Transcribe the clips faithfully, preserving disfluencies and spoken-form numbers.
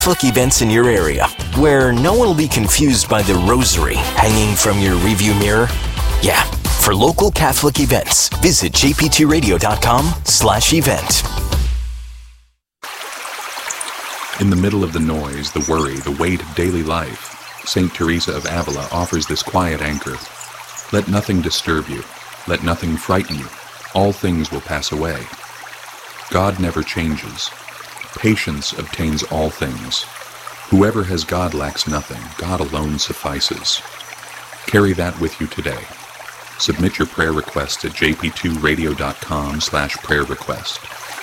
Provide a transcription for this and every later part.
Catholic events in your area, where no one will be confused by the rosary hanging from your rearview mirror. Yeah, for local Catholic events, visit j p two radio dot com slash event. In the middle of the noise, the worry, the weight of daily life, Saint Teresa of Avila offers this quiet anchor. Let nothing disturb you. Let nothing frighten you. All things will pass away. God never changes. Patience obtains all things. Whoever has God lacks nothing. God alone suffices. Carry that with you today. Submit your prayer request at j p two radio dot com slash prayer request.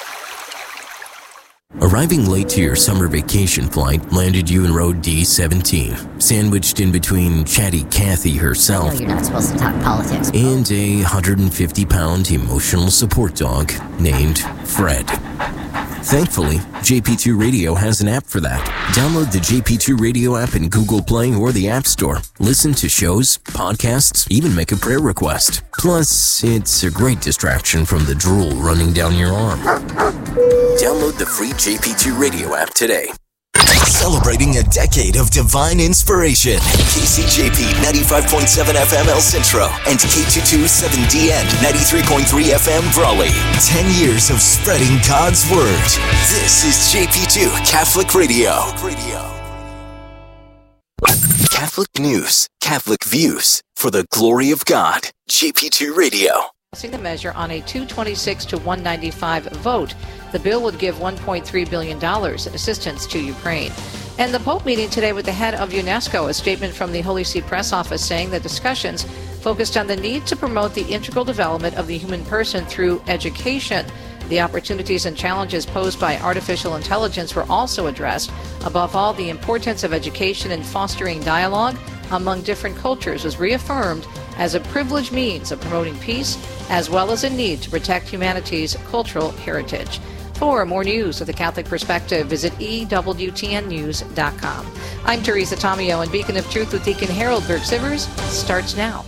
Arriving late to your summer vacation flight landed you in row D seventeen, sandwiched in between chatty Kathy herself I know you're not supposed to talk politics. and a one hundred fifty pound emotional support dog named Fred. Thankfully, J P two Radio has an app for that. Download the J P two Radio app in Google Play or the App Store. Listen to shows, podcasts, even make a prayer request. Plus, it's a great distraction from the drool running down your arm. Download the free J P two Radio app today. Celebrating a decade of divine inspiration. K C J P ninety-five point seven F M El Centro and K two twenty-seven D N ninety-three point three F M Brawley. Ten years of spreading God's Word. This is J P two Catholic Radio. Catholic news, Catholic views, for the glory of God. J P two Radio. Passing the measure on a two twenty-six to one ninety-five vote. The bill would give one point three billion dollars in assistance to Ukraine. And the Pope meeting today with the head of UNESCO, a statement from the Holy See Press Office saying that discussions focused on the need to promote the integral development of the human person through education. The opportunities and challenges posed by artificial intelligence were also addressed. Above all, the importance of education and fostering dialogue among different cultures was reaffirmed as a privileged means of promoting peace, as well as a need to protect humanity's cultural heritage. For more news of the Catholic perspective, visit E W T N news dot com. I'm Teresa Tomeo, and Beacon of Truth with Deacon Harold Burke-Sivers starts now.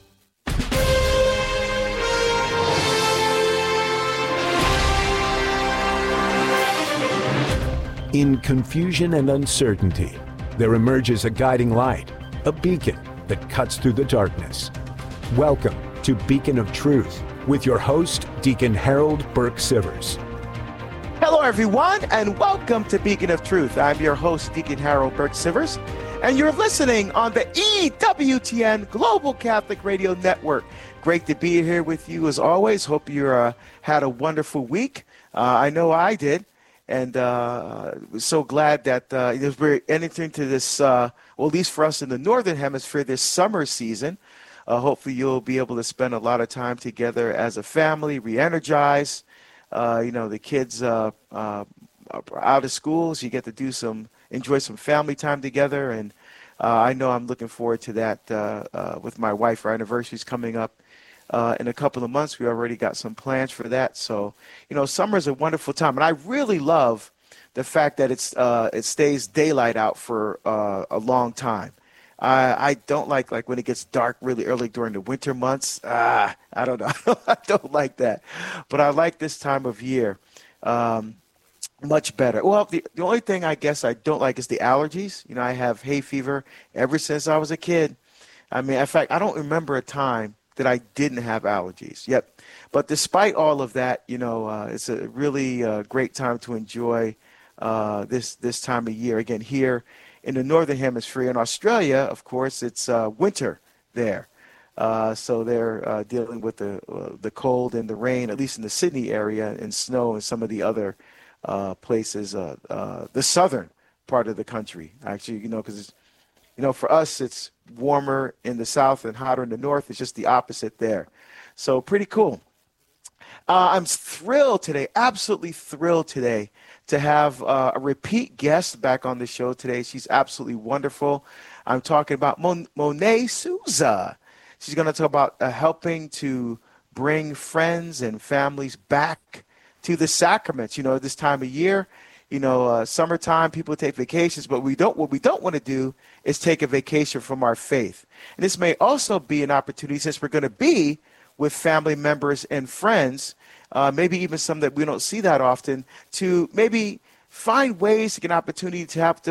In confusion and uncertainty, there emerges a guiding light, a beacon that cuts through the darkness. Welcome to Beacon of Truth with your host, Deacon Harold Burke-Sivers. Hello, everyone, and welcome to Beacon of Truth. I'm your host, Deacon Harold Burke-Sivers, and you're listening on the E W T N Global Catholic Radio Network. Great to be here with you as always. Hope you uh, had a wonderful week. Uh, I know I did, and uh, was so glad that uh, we're entering to this, uh, well, at least for us in the Northern Hemisphere, this summer season. Uh, hopefully you'll be able to spend a lot of time together as a family, re-energize. Uh, you know, the kids uh, uh, are out of school, so you get to do some, enjoy some family time together. And uh, I know I'm looking forward to that uh, uh, with my wife. Our anniversary's coming up uh, in a couple of months. We already got some plans for that. So, you know, summer is a wonderful time. And I really love the fact that it's uh, it stays daylight out for uh, a long time. I, I don't like like when it gets dark really early during the winter months. Ah, I don't know. I don't like that. But I like this time of year um, much better. Well, the, the only thing I guess I don't like is the allergies. You know, I have hay fever ever since I was a kid. I mean, in fact, I don't remember a time that I didn't have allergies. Yep. But despite all of that, you know, uh, it's a really uh, great time to enjoy uh, this this time of year. Again, here in the Northern Hemisphere. In Australia, of course, it's uh, winter there. Uh, so they're uh, dealing with the uh, the cold and the rain, at least in the Sydney area, and snow and some of the other uh, places, uh, uh, the southern part of the country, actually, you know, because, you know, for us, it's warmer in the south and hotter in the north. It's just the opposite there. So pretty cool. Uh, I'm thrilled today, absolutely thrilled today, to have uh, a repeat guest back on the show today. She's absolutely wonderful. I'm talking about Mon- Monet Souza. She's going to talk about uh, helping to bring friends and families back to the sacraments. You know, this time of year, you know, uh, summertime, people take vacations, but we don't. What we don't want to do is take a vacation from our faith. And this may also be an opportunity, since we're going to be with family members and friends, uh, maybe even some that we don't see that often, to maybe find ways to get an opportunity to have